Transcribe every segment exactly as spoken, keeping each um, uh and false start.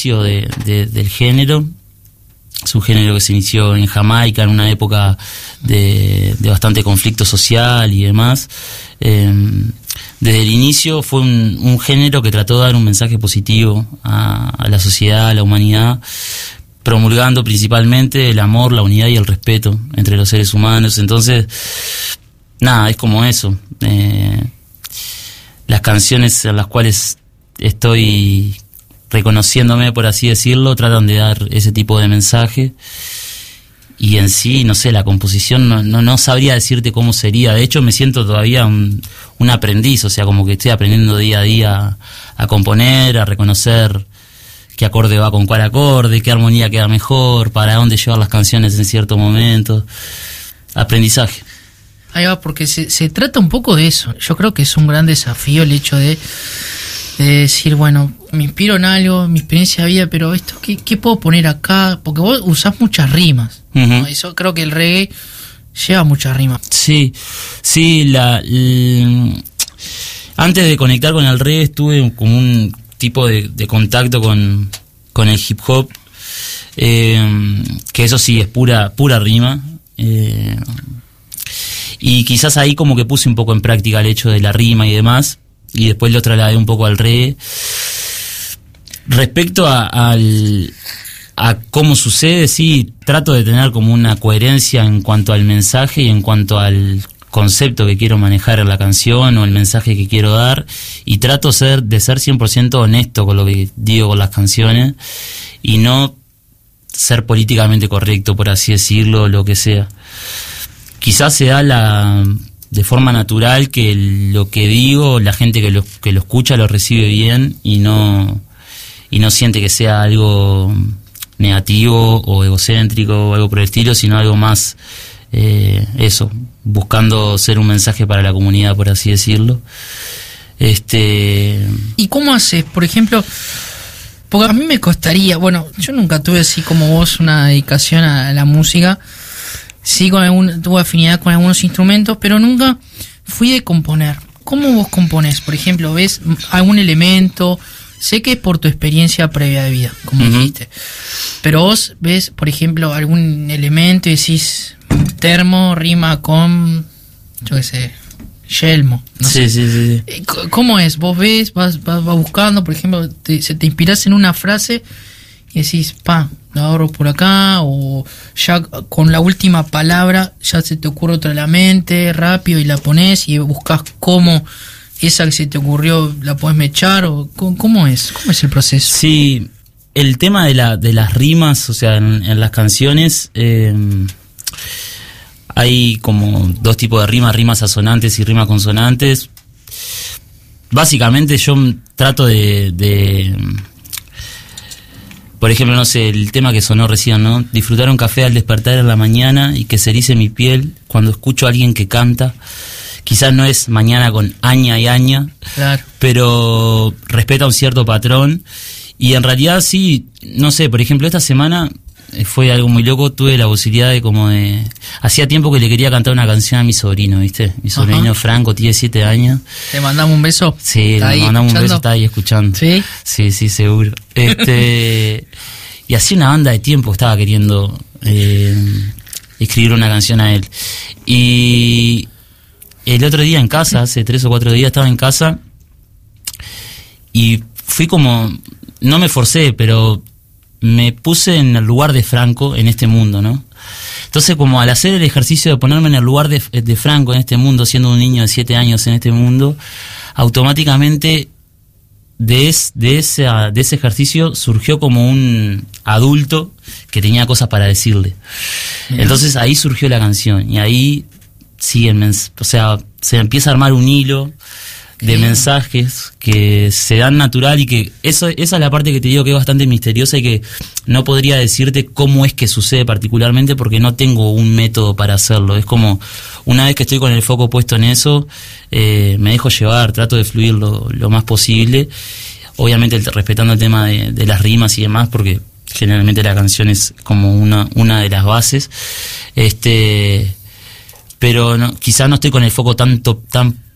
inicio de, de, del género. Es un género que se inició en Jamaica en una época de, de bastante conflicto social y demás. Eh, desde el inicio fue un, un género que trató de dar un mensaje positivo a, a la sociedad, a la humanidad, promulgando principalmente el amor, la unidad y el respeto entre los seres humanos. Entonces, nada, es como eso. Eh, las canciones en las cuales estoy reconociéndome, por así decirlo, tratan de dar ese tipo de mensaje. Y en sí, no sé, la composición no, no, no sabría decirte cómo sería. De hecho, me siento todavía un, un aprendiz, o sea, como que estoy aprendiendo día a día a, a componer, a reconocer qué acorde va con cuál acorde, qué armonía queda mejor, para dónde llevar las canciones en cierto momento. Aprendizaje. Ahí va, porque se, se trata un poco de eso. Yo creo que es un gran desafío el hecho de, de decir, bueno, me inspiro en algo, mi experiencia de vida, pero esto, ¿qué, qué puedo poner acá? Porque vos usás muchas rimas, uh-huh. ¿no? Eso creo que el reggae lleva muchas rimas. Sí, sí, la, la antes de conectar con el reggae estuve como un tipo de, de contacto con, con el hip hop, eh, que eso sí es pura, pura rima, eh, y quizás ahí como que puse un poco en práctica el hecho de la rima y demás, y después lo trasladé un poco al reggae. Respecto a, al, a cómo sucede, sí, trato de tener como una coherencia en cuanto al mensaje y en cuanto al concepto que quiero manejar en la canción o el mensaje que quiero dar, y trato ser, de ser cien por ciento honesto con lo que digo con las canciones y no ser políticamente correcto, por así decirlo, lo que sea. Quizás se da la de forma natural que lo que digo, la gente que lo, que lo escucha lo recibe bien y no... y no siente que sea algo negativo o egocéntrico o algo por el estilo, sino algo más, eh, eso, buscando ser un mensaje para la comunidad, por así decirlo. Este... ¿Y cómo haces, por ejemplo? Porque a mí me costaría, bueno, yo nunca tuve así como vos una dedicación a la música, sí con algún, tuve afinidad con algunos instrumentos, pero nunca fui de componer. ¿Cómo vos componés? Por ejemplo, ¿ves algún elemento? Sé que es por tu experiencia previa de vida, como uh-huh. dijiste, pero vos ves, por ejemplo, algún elemento y decís, termo rima con, yo qué sé, yelmo. No sí, sé. sí, sí, sí. ¿Cómo es? Vos ves, vas, vas, vas buscando, por ejemplo, te, se te inspirás en una frase y decís, pa, la abro por acá, o ya con la última palabra ya se te ocurre otra en la mente, rápido, y la pones y buscas cómo... esa que se te ocurrió la podés mechar, o cómo es cómo es el proceso. Sí, el tema de la de las rimas, o sea, en, en las canciones eh, hay como dos tipos de rimas, rimas asonantes y rimas consonantes. Básicamente yo trato de, de por ejemplo, no sé, el tema que sonó recién, ¿no? Disfrutar un café al despertar en la mañana y que se erice mi piel cuando escucho a alguien que canta. Quizás no es mañana con aña y aña, claro, pero respeta un cierto patrón. Y en realidad sí, no sé, por ejemplo, esta semana fue algo muy loco. Tuve la posibilidad de como de... Hacía tiempo que le quería cantar una canción a mi sobrino, ¿viste? Mi sobrino, ajá, Franco, tiene siete años. ¿Le mandamos un beso? Sí, le mandamos escuchando? un beso, está ahí escuchando. ¿Sí? Sí, sí, seguro. Este y hacía una banda de tiempo estaba queriendo eh, escribir una canción a él. Y... el otro día en casa, hace tres o cuatro días estaba en casa y fui como, no me forcé, pero me puse en el lugar de Franco en este mundo, ¿no? Entonces, como al hacer el ejercicio de ponerme en el lugar de, de Franco en este mundo, siendo un niño de siete años en este mundo, automáticamente de, es, de, ese, de ese ejercicio surgió como un adulto que tenía cosas para decirle. Entonces ahí surgió la canción y ahí... sí, el mens- o sea, se empieza a armar un hilo de Bien. mensajes que se dan natural y que eso esa es la parte que te digo que es bastante misteriosa y que no podría decirte cómo es que sucede particularmente porque no tengo un método para hacerlo. Es como una vez que estoy con el foco puesto en eso, eh, me dejo llevar, trato de fluir lo, lo más posible, obviamente el, respetando el tema de, de las rimas y demás, porque generalmente la canción es como una, una de las bases, este... pero no, quizás no estoy con el foco tanto tan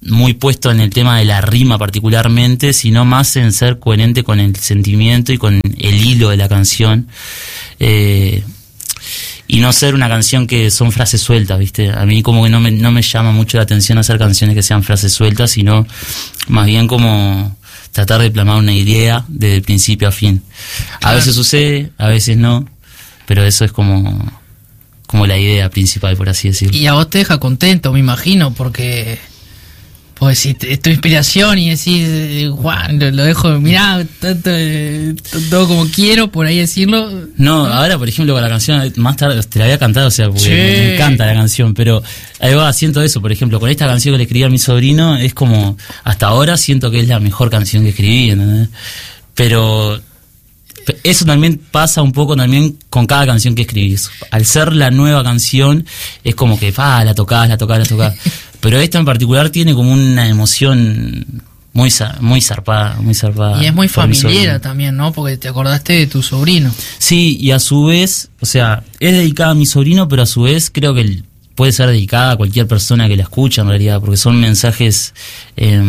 muy puesto en el tema de la rima particularmente, sino más en ser coherente con el sentimiento y con el hilo de la canción, eh, y no ser una canción que son frases sueltas, ¿viste? A mí como que no me, no me llama mucho la atención hacer canciones que sean frases sueltas, sino más bien como tratar de plasmar una idea desde el principio a fin. A veces sucede, a veces no, pero eso es como, como la idea principal, por así decirlo. Y a vos te deja contento, me imagino, porque... Pues si es tu inspiración y decís, Juan, lo, lo dejo, mirá, tanto, eh, todo como quiero, por ahí decirlo. No, ¿no? Ahora, por ejemplo, con la canción, más tarde te la había cantado, o sea, porque sí, me encanta la canción, pero ahí va, siento eso, por ejemplo, con esta canción que le escribí a mi sobrino, es como, hasta ahora siento que es la mejor canción que escribí, ¿entendés? Pero eso también pasa un poco también con cada canción que escribís. Al ser la nueva canción, es como que, pa, la tocás, la tocás, la tocás. Pero esta en particular tiene como una emoción muy muy zarpada, muy zarpada. Y es muy familiar también, ¿no? Porque te acordaste de tu sobrino. Sí, y a su vez, o sea, es dedicada a mi sobrino, pero a su vez creo que puede ser dedicada a cualquier persona que la escucha en realidad, porque son mensajes eh,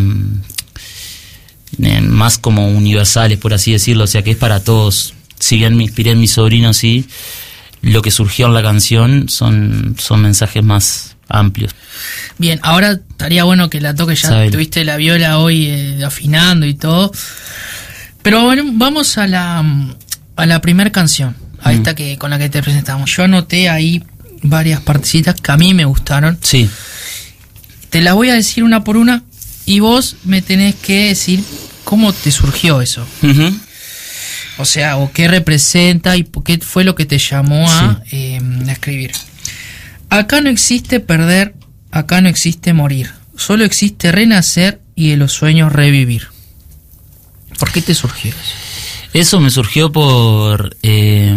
eh, más como universales, por así decirlo, o sea que es para todos. Si bien me inspiré en mi sobrino, sí, lo que surgió en la canción son, son mensajes más amplios. Bien, ahora estaría bueno que la toque, ya Sabelo. Tuviste la viola hoy eh, afinando y todo. Pero bueno, vamos a la a la primera canción, a mm. esta que con la que te presentamos. Yo anoté ahí varias partecitas que a mí me gustaron. Sí. Te las voy a decir una por una y vos me tenés que decir cómo te surgió eso. Uh-huh. O sea, o qué representa y qué fue lo que te llamó a, sí. eh, a escribir. Acá no existe perder, acá no existe morir. Solo existe renacer y de los sueños revivir. ¿Por qué te surgió eso? Eso me surgió por eh,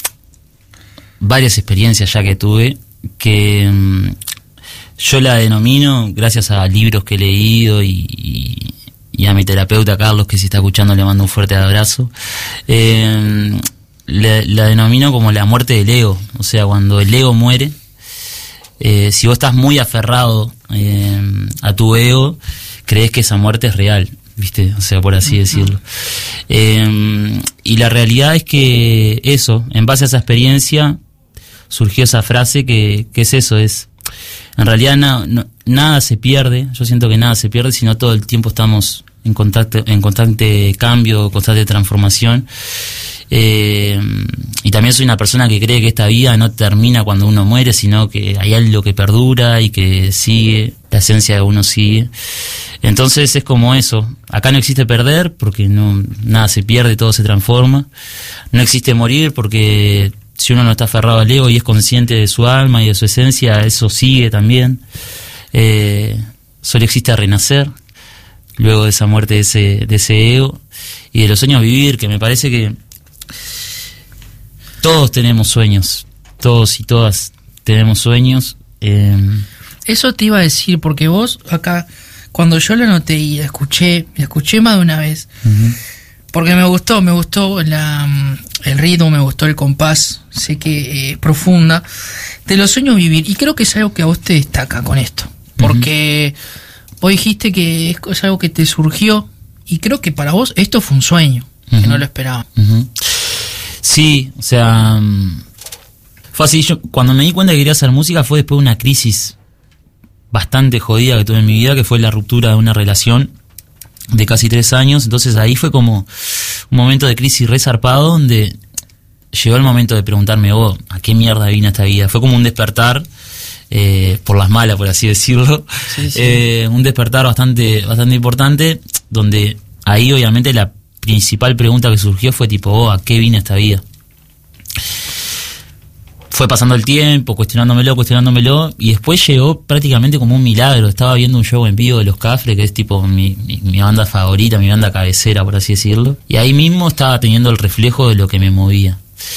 varias experiencias ya que tuve, que um, yo la denomino, gracias a libros que he leído y, y, y a mi terapeuta Carlos, que si está escuchando le mando un fuerte abrazo, eh, la, la denomino como la muerte del ego. O sea, cuando el ego muere, Eh, si vos estás muy aferrado eh, a tu ego, crees que esa muerte es real, ¿viste? O sea, por así uh-huh. decirlo. Eh, y la realidad es que eso, en base a esa experiencia, surgió esa frase que, que es eso, es... En realidad na, no, nada se pierde, yo siento que nada se pierde, sino todo el tiempo estamos en contacto, en constante cambio, constante transformación. Eh, y también soy una persona que cree que esta vida no termina cuando uno muere, sino que hay algo que perdura y que sigue, la esencia de uno sigue. Entonces es como eso, acá no existe perder porque no nada se pierde, todo se transforma. No existe morir porque si uno no está aferrado al ego y es consciente de su alma y de su esencia, eso sigue también. Eh, solo existe renacer luego de esa muerte de ese, de ese ego y de los sueños vivir, que me parece que todos tenemos sueños, todos y todas tenemos sueños. Eh... Eso te iba a decir, porque vos acá, cuando yo lo noté y la escuché, la escuché más de una vez, uh-huh. porque me gustó, me gustó la, el ritmo, me gustó el compás, sé que es profunda, de los sueños vivir, y creo que es algo que a vos te destaca con esto, porque uh-huh. vos dijiste que es, es algo que te surgió, y creo que para vos esto fue un sueño, uh-huh. que no lo esperaba. Uh-huh. Sí, o sea, fue así. Yo cuando me di cuenta que quería hacer música fue después de una crisis bastante jodida que tuve en mi vida, que fue la ruptura de una relación de casi tres años. Entonces ahí fue como un momento de crisis re zarpado, donde llegó el momento de preguntarme, oh, ¿a qué mierda vine a esta vida? Fue como un despertar, eh, por las malas, por así decirlo. Sí, sí. Eh, un despertar bastante, bastante importante, donde ahí obviamente la principal pregunta que surgió fue tipo, oh, ¿a qué vine a esta vida? Fue pasando el tiempo, cuestionándomelo, cuestionándomelo, y después llegó prácticamente como un milagro. Estaba viendo un show en vivo de Los Cafres, que es tipo mi, mi, mi banda favorita, mi banda cabecera, por así decirlo, y ahí mismo estaba teniendo el reflejo de lo que me movía.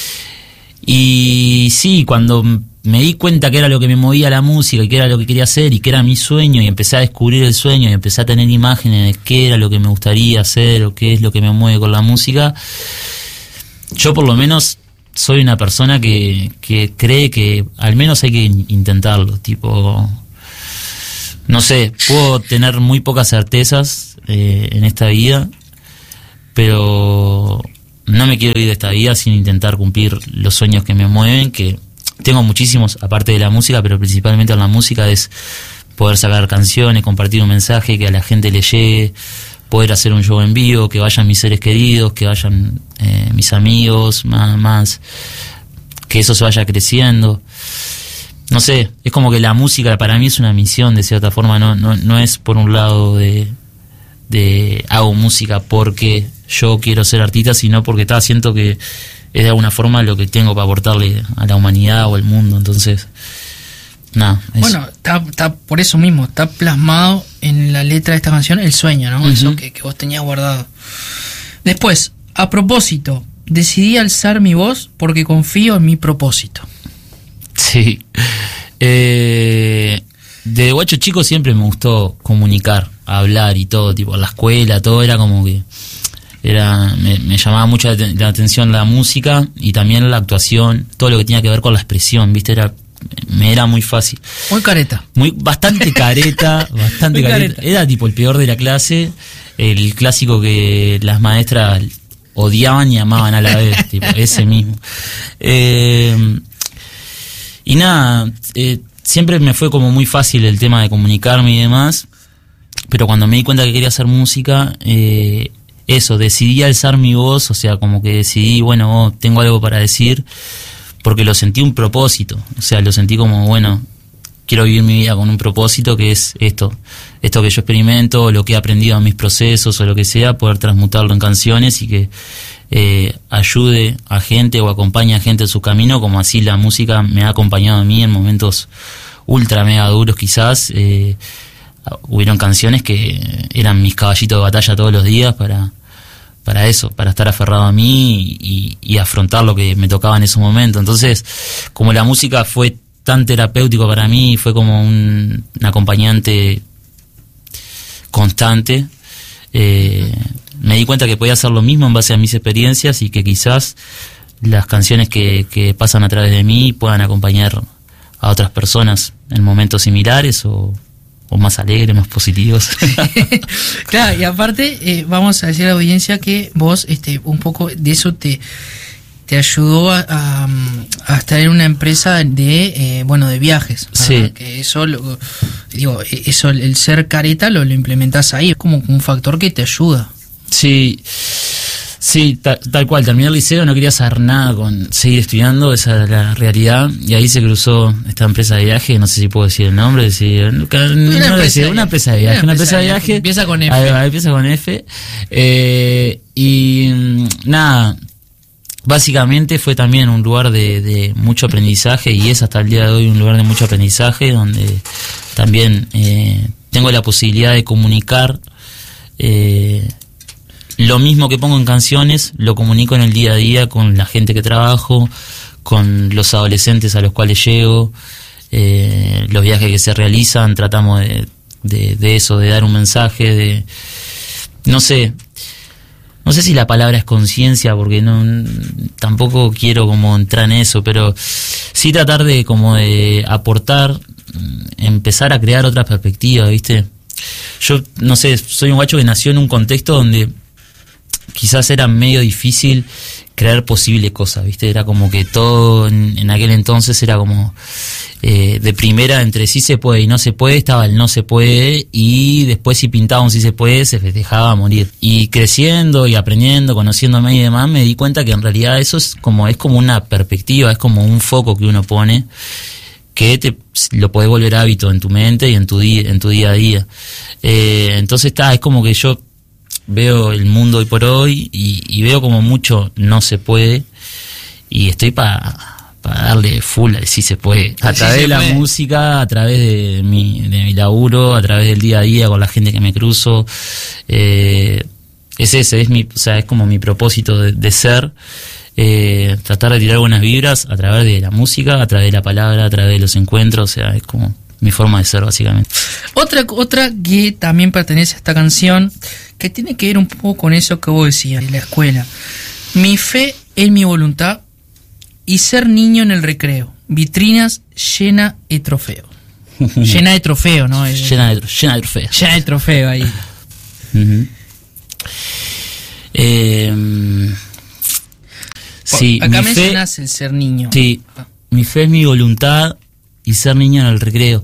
Y sí, cuando me di cuenta que era lo que me movía la música y que era lo que quería hacer y que era mi sueño, y empecé a descubrir el sueño y empecé a tener imágenes de qué era lo que me gustaría hacer o qué es lo que me mueve con la música, yo por lo menos soy una persona que, que cree que al menos hay que intentarlo, tipo, no sé, puedo tener muy pocas certezas eh, en esta vida, pero no me quiero ir de esta vida sin intentar cumplir los sueños que me mueven, que tengo muchísimos, aparte de la música, pero principalmente en la música, es poder sacar canciones, compartir un mensaje, que a la gente le llegue, poder hacer un show en vivo, que vayan mis seres queridos, que vayan eh, mis amigos, más, más, que eso se vaya creciendo. No sé, es como que la música para mí es una misión de cierta forma, no, no, no es por un lado de, de hago música porque yo quiero ser artista, sino porque ta, siento que es de alguna forma lo que tengo para aportarle a la humanidad o al mundo, entonces, nada. Bueno, está, está por eso mismo, está plasmado en la letra de esta canción el sueño, ¿no? Uh-huh. Eso que, que vos tenías guardado. Después, a propósito, decidí alzar mi voz porque confío en mi propósito. Sí. Eh, de guacho chico siempre me gustó comunicar, hablar y todo, tipo, la escuela, todo era como que era me, me llamaba mucho la, la atención la música y también la actuación, todo lo que tenía que ver con la expresión, ¿viste? Era me era muy fácil. Muy careta. Muy bastante careta, bastante careta. careta. Era tipo el peor de la clase, el clásico que las maestras odiaban y amaban a la vez, tipo, ese mismo. Eh, y nada, eh, siempre me fue como muy fácil el tema de comunicarme y demás, pero cuando me di cuenta que quería hacer música, eh, eso, decidí alzar mi voz, o sea, como que decidí, bueno, oh, tengo algo para decir, porque lo sentí un propósito, o sea, lo sentí como, bueno, quiero vivir mi vida con un propósito que es esto, esto que yo experimento, lo que he aprendido en mis procesos o lo que sea, poder transmutarlo en canciones y que eh, ayude a gente o acompañe a gente en su camino, como así la música me ha acompañado a mí en momentos ultra mega duros quizás. Eh, hubieron canciones que eran mis caballitos de batalla todos los días para, para eso, para estar aferrado a mí y, y afrontar lo que me tocaba en ese momento. Entonces, como la música fue tan terapéutico para mí, fue como un, un acompañante constante, eh, me di cuenta que podía hacer lo mismo en base a mis experiencias y que quizás las canciones que, que pasan a través de mí puedan acompañar a otras personas en momentos similares o, o más alegres, más positivos. Claro, y aparte eh, vamos a decir a la audiencia que vos este un poco de eso te te ayudó a, a, a estar en una empresa de eh, bueno de viajes. Sí. Que eso lo, digo eso el ser careta lo, lo implementás ahí, es como un factor que te ayuda. Sí, sí, tal, tal cual. Terminé el liceo, no quería hacer nada con seguir estudiando, esa era la realidad. Y ahí se cruzó esta empresa de viaje, no sé si puedo decir el nombre, si, una, una, no empresa decir, una empresa de viaje, una empresa de viaje. Empieza con F. Ahí, ahí empieza con F. Eh, y nada, básicamente fue también un lugar de, de mucho aprendizaje y es hasta el día de hoy un lugar de mucho aprendizaje donde también eh, tengo la posibilidad de comunicar eh, lo mismo que pongo en canciones, lo comunico en el día a día con la gente que trabajo, con los adolescentes a los cuales llego, eh, los viajes que se realizan, tratamos de, de, de eso, de dar un mensaje, de no sé, no sé si la palabra es conciencia, porque no tampoco quiero como entrar en eso, pero sí tratar de como de aportar, empezar a crear otras perspectivas, ¿viste? Yo, no sé, soy un guacho que nació en un contexto donde quizás era medio difícil crear posible cosas, ¿viste? Era como que todo en, en aquel entonces era como eh, de primera entre sí se puede y no se puede, estaba el no se puede y después si pintaba un sí se puede se festejaba a morir. Y creciendo y aprendiendo, conociéndome y demás, me di cuenta que en realidad eso es como, es como una perspectiva, es como un foco que uno pone que te lo podés volver hábito en tu mente y en tu día, en tu día a día. Eh, entonces está, es como que yo veo el mundo hoy por hoy y, y veo como mucho no se puede y estoy para pa darle full si se puede a sí través de la puede. música, a través de mi, de mi laburo, a través del día a día con la gente que me cruzo. Eh, es ese, es mi, o sea, es como mi propósito de, de ser, eh, tratar de tirar buenas vibras a través de la música, a través de la palabra, a través de los encuentros, o sea, es como mi forma de ser básicamente. Otra otra que también pertenece a esta canción, que tiene que ver un poco con eso que vos decías, de la escuela. Mi fe en mi voluntad y ser niño en el recreo, vitrinas llena y trofeo. Llena de trofeos, ¿no? Llena de, llena de trofeos. Llena de trofeos ahí. Uh-huh. Eh, sí, acá mi mencionás fe, el ser niño. Sí, mi fe es mi voluntad y ser niño en el recreo.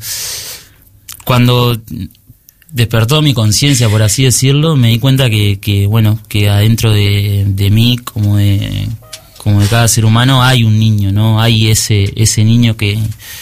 Cuando despertó mi conciencia, por así decirlo, me di cuenta que, que bueno, que adentro de, de mí, como de, como de cada ser humano, hay un niño, ¿no? Hay ese, ese niño que,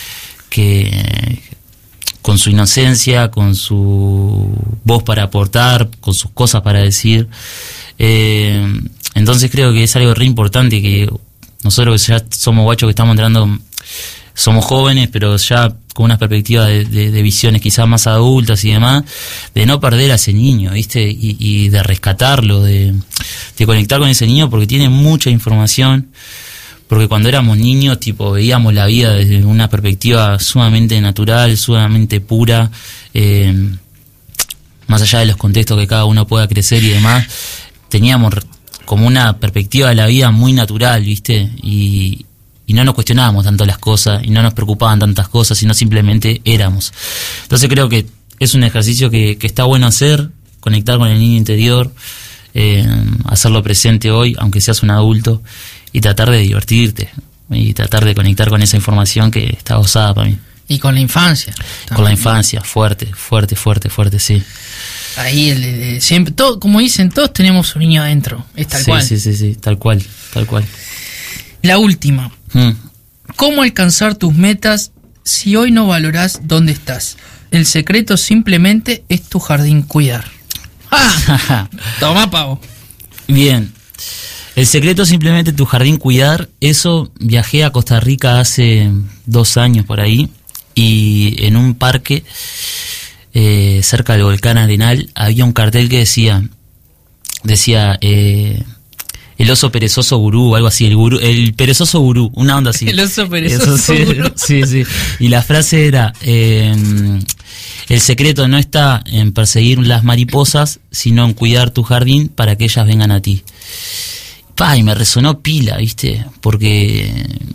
que con su inocencia, con su voz para aportar, con sus cosas para decir. Eh, entonces creo que es algo re importante que nosotros que ya somos guachos que estamos entrando, somos jóvenes, pero ya con una perspectiva de, de, de visiones quizás más adultas y demás, de no perder a ese niño, ¿viste? Y, y de rescatarlo, de, de conectar con ese niño, porque tiene mucha información, porque cuando éramos niños, tipo, veíamos la vida desde una perspectiva sumamente natural, sumamente pura, eh, más allá de los contextos que cada uno pueda crecer y demás, teníamos como una perspectiva de la vida muy natural, ¿viste? Y, y no nos cuestionábamos tanto las cosas, y no nos preocupaban tantas cosas, sino simplemente éramos. Entonces creo que es un ejercicio que, que está bueno hacer, conectar con el niño interior, eh, hacerlo presente hoy, aunque seas un adulto, y tratar de divertirte, y tratar de conectar con esa información que está gozada para mí. Y con la infancia. También. Con la infancia, fuerte, fuerte, fuerte, fuerte, sí. Ahí, el, el, siempre, todo, como dicen, todos tenemos un niño adentro, es tal sí, cual. Sí, sí, sí, tal cual, tal cual. La última. Mm. ¿Cómo alcanzar tus metas si hoy no valorás dónde estás? El secreto simplemente es tu jardín cuidar. ¡Ah! Toma, pavo. Bien. El secreto simplemente tu jardín cuidar. Eso, viajé a Costa Rica hace dos años por ahí, y en un parque eh, cerca del volcán Arenal había un cartel que decía decía eh, el oso perezoso gurú, algo así, el gurú, el perezoso gurú, una onda así. El oso perezoso Eso, sí, gurú. Sí, sí. Y la frase era eh, el secreto no está en perseguir las mariposas, sino en cuidar tu jardín para que ellas vengan a ti. Pa, y me resonó pila, ¿viste? Porque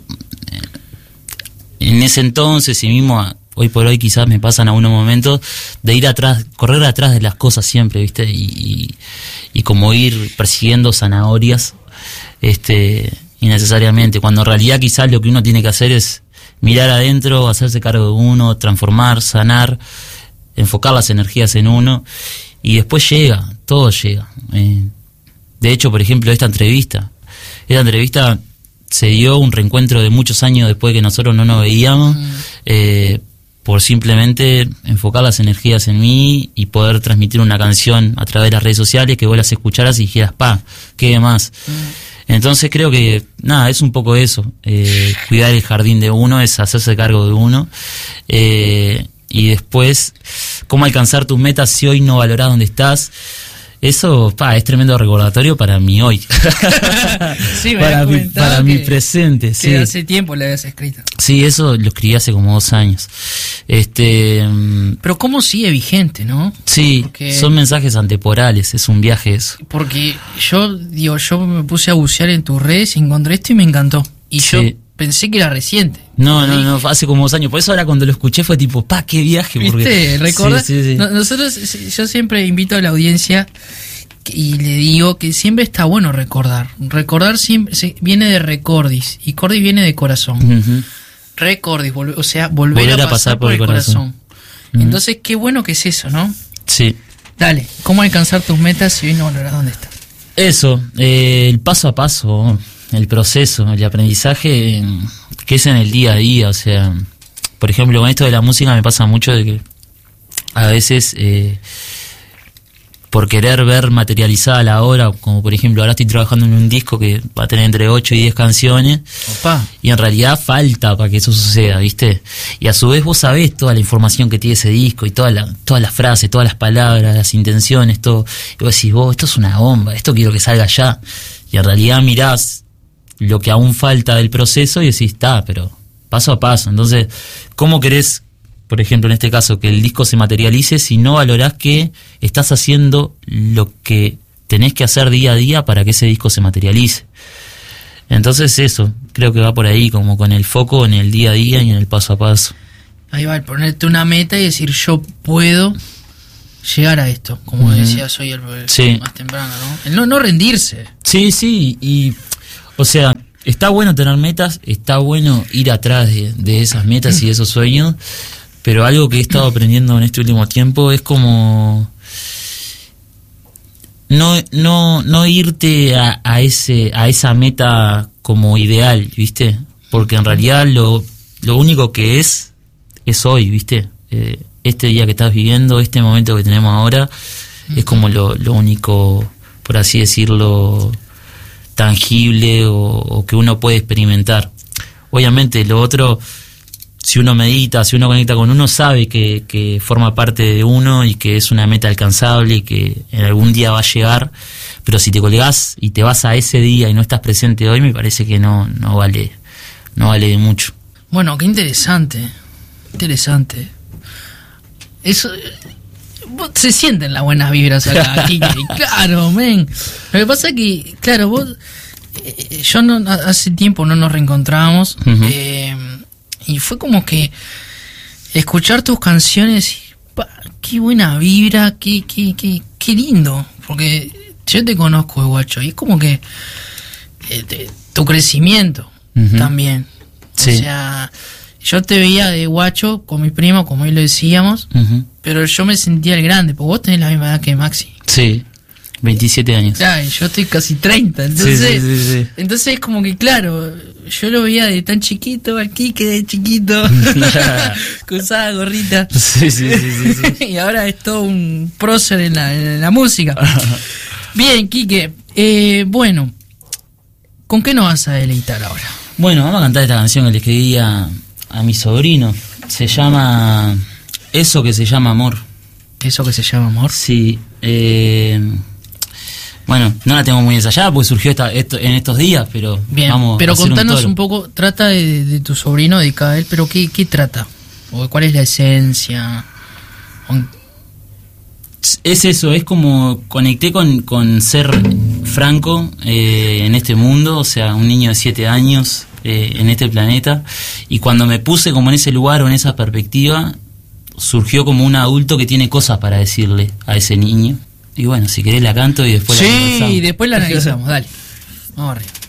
en ese entonces, y mismo hoy por hoy quizás me pasan algunos momentos de ir atrás, correr atrás de las cosas siempre, ¿viste? Y, y, y como ir persiguiendo zanahorias, este, innecesariamente, cuando en realidad quizás lo que uno tiene que hacer es mirar adentro, hacerse cargo de uno, transformar, sanar, enfocar las energías en uno, y después llega, todo llega. Eh, de hecho, por ejemplo, esta entrevista, esta entrevista se dio un reencuentro de muchos años después de que nosotros no nos veíamos, mm. eh, por simplemente enfocar las energías en mí y poder transmitir una canción a través de las redes sociales, que vos las escucharas y dijeras, pa, ¿qué demás? Mm. Entonces creo que, nada, es un poco eso, eh, cuidar el jardín de uno, es hacerse cargo de uno, eh, y después, cómo alcanzar tus metas si hoy no valorás dónde estás. Eso, pa, es tremendo recordatorio para mí hoy. Sí, me para mi, para que, mi presente, que sí. hace tiempo lo habías escrito. Sí, eso lo escribí hace como dos años. Este, pero cómo sigue vigente, ¿no? Sí, porque, son mensajes antemporales, es un viaje eso. Porque yo, digo, yo me puse a bucear en tus redes y encontré esto y me encantó. Y sí. Yo pensé que era reciente. No, no, no, hace como dos años. Por eso ahora cuando lo escuché fue tipo, pa, qué viaje. ¿Viste? Porque, ¿Recordás? Sí, sí, sí. Nosotros, yo siempre invito a la audiencia y le digo que siempre está bueno recordar. Recordar siempre se, viene de recordis, y cordis viene de corazón. Uh-huh. Recordis, volver, o sea, volver, volver a, pasar a pasar por, por el corazón. corazón. Uh-huh. Entonces, qué bueno que es eso, ¿no? Sí. Dale, ¿cómo alcanzar tus metas si hoy no valorás dónde estás? Eso, eh, el paso a paso, el proceso, el aprendizaje que es en el día a día. O sea, por ejemplo, con esto de la música me pasa mucho de que a veces eh, por querer ver materializada la obra, como por ejemplo ahora estoy trabajando en un disco que va a tener entre ocho y diez canciones. Opa. Y en realidad falta para que eso suceda, ¿viste? Y a su vez vos sabés toda la información que tiene ese disco y toda la, todas las frases, todas las palabras, las intenciones, todo, y vos decís, vos, esto es una bomba, esto quiero que salga ya. Y en realidad mirás lo que aún falta del proceso y decís, está, pero paso a paso. Entonces, ¿cómo querés, por ejemplo, en este caso, que el disco se materialice si no valorás que estás haciendo lo que tenés que hacer día a día para que ese disco se materialice? Entonces eso, creo que va por ahí, como con el foco en el día a día y en el paso a paso. Ahí va, el ponerte una meta y decir yo puedo llegar a esto, como uh-huh. decías hoy el, el sí. más temprano, ¿no? El no, no rendirse. Sí, sí, y o sea, está bueno tener metas, está bueno ir atrás de, de esas metas y de esos sueños, pero algo que he estado aprendiendo en este último tiempo es como no no no irte a, a ese a esa meta como ideal, ¿viste? Porque en realidad lo lo único que es es hoy, ¿viste? Eh, este día que estás viviendo, este momento que tenemos ahora, uh-huh. es como lo, lo único, por así decirlo, tangible o, o que uno puede experimentar. Obviamente lo otro, si uno medita, si uno conecta con uno, sabe que, que forma parte de uno y que es una meta alcanzable y que en algún día va a llegar, pero si te colgás y te vas a ese día y no estás presente hoy, me parece que no, no vale, no vale de mucho. Bueno, qué interesante, interesante. Eso se sienten las buenas vibras acá, Quique. Claro, men. Lo que pasa es que, claro, vos, eh, yo no, hace tiempo no nos reencontramos, uh-huh. eh, y fue como que escuchar tus canciones, pa, qué buena vibra, qué, qué, qué, qué lindo, porque yo te conozco, guacho, y es como que eh, te, tu crecimiento uh-huh. también. Sí. O sea, yo te veía de guacho con mi primo, como hoy lo decíamos, uh-huh. pero yo me sentía el grande, porque vos tenés la misma edad que Maxi. Sí, veintisiete años. Claro, yo estoy casi treinta, entonces, sí, sí, sí, sí. entonces es como que, claro, yo lo veía de tan chiquito, al Quique de chiquito, que usaba gorrita. Sí, sí, sí, sí, sí. Y ahora es todo un prócer en la, en la música. Bien, Quique, eh, bueno, ¿con qué nos vas a deleitar ahora? Bueno, vamos a cantar esta canción que le escribí a, a mi sobrino. Se llama Eso que se llama amor. ¿Eso que se llama amor? Sí. Eh, bueno, no la tengo muy ensayada porque surgió esta, esto, en estos días, pero bien, vamos pero a hacer contanos un, un poco, trata de, de tu sobrino, de cada él, pero ¿qué, qué trata? ¿O cuál es la esencia? Es eso, es como conecté con, con ser franco eh, en este mundo, o sea, un niño de siete años eh, en este planeta, y cuando me puse como en ese lugar o en esa perspectiva, surgió como un adulto que tiene cosas para decirle a ese niño. Y bueno, si querés la canto y después sí, la analizamos. Sí, después la analizamos, dale. Vamos arriba.